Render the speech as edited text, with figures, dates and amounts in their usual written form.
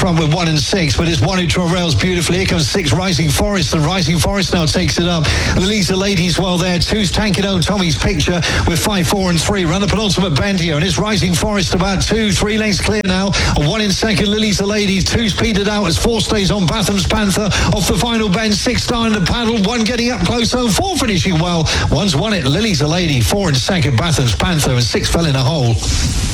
front with 1 and 6, but it's 1 who trails beautifully. Here comes 6, Rising Forest, and Rising Forest now takes it up. Lilies the Ladies well there. 2's Tanking On Tommy's Picture with 5, 4 and 3. Run the penultimate bend here, and it's Rising Forest about 2, 3 lengths clear now. And 1 in second, Lilies the Ladies. 2's petered out as 4 stays on Batham's Panther. Off the final bend, 6 Star in the paddle. 1 getting up close home, 4 finishing well. 1's won it, Lily's a Lady. 4 in second, Batham's Panther, and 6 fell in a hole.